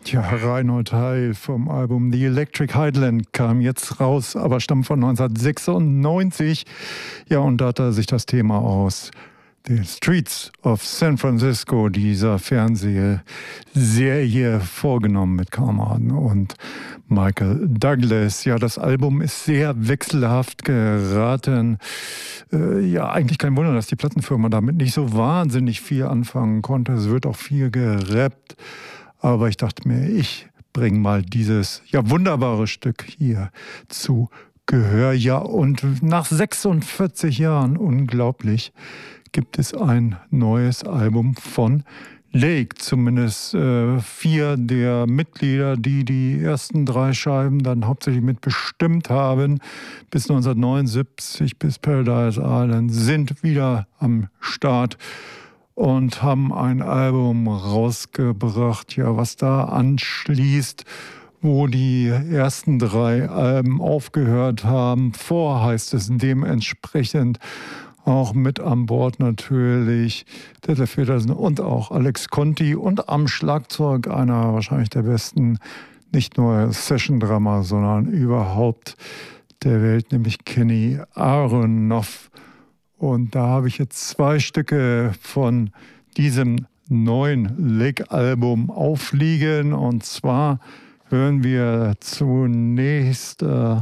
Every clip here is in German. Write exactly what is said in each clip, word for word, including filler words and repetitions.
Tja, Reinhold Heil vom Album The Electric Highland kam jetzt raus, aber stammt von neunzehnhundertsechsundneunzig. Ja, und da hat er sich das Thema aus The Streets of San Francisco, dieser Fernsehserie, vorgenommen mit Carl Martin und Michael Douglas. Ja, das Album ist sehr wechselhaft geraten. Äh, ja, eigentlich kein Wunder, dass die Plattenfirma damit nicht so wahnsinnig viel anfangen konnte. Es wird auch viel gerappt. Aber ich dachte mir, ich bringe mal dieses ja wunderbare Stück hier zu Gehör. Ja, und nach sechsundvierzig Jahren, unglaublich, gibt es ein neues Album von Lake. Zumindest äh, vier der Mitglieder, die die ersten drei Scheiben dann hauptsächlich mitbestimmt haben, bis neunzehnhundertneunundsiebzig, bis Paradise Island, sind wieder am Start und haben ein Album rausgebracht, ja, was da anschließt, wo die ersten drei Alben aufgehört haben. Vor heißt es dementsprechend auch mit an Bord natürlich Detlef Petersen und auch Alex Conti und am Schlagzeug einer wahrscheinlich der besten, nicht nur Session-Drummer, sondern überhaupt der Welt, nämlich Kenny Aronoff. Und da habe ich jetzt zwei Stücke von diesem neuen Lake-Album aufliegen. Und zwar hören wir zunächst äh,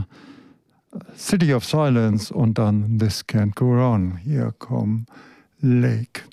City of Silence und dann This Can't Go On. Hier kommt Lake.